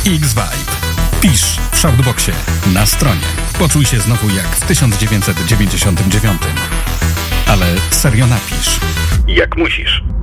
Kicks Vibe. Pisz w Shoutboxie, na stronie. Poczuj się znowu jak w 1999. Ale serio napisz. Jak musisz.